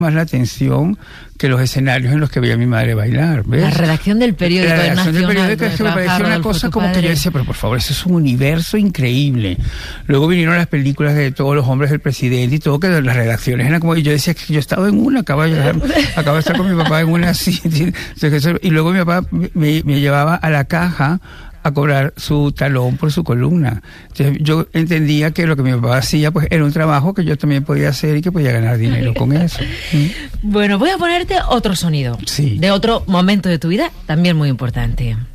más la atención que los escenarios en los que veía a mi madre bailar, ¿ves? La redacción del periódico La redacción del periódico es que me pareció una cosa como que yo decía, pero por favor, eso es un universo increíble. Luego vinieron las películas de todos los hombres del presidente y todo, que las redacciones eran como, y yo decía que yo estaba en una, acabo de estar con mi papá en una así, y luego mi papá me llevaba a la caja a cobrar su talón por su columna. Entonces yo entendía que lo que mi papá hacía pues era un trabajo que yo también podía hacer y que podía ganar dinero con eso. Bueno, voy a ponerte otro sonido, sí, de otro momento de tu vida también muy importante.